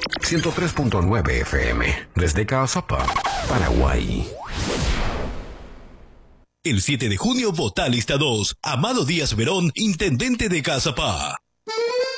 103.9 FM, desde Caazapá, Paraguay. El 7 de junio vota lista 2. Amado Díaz Verón, intendente de Caazapá.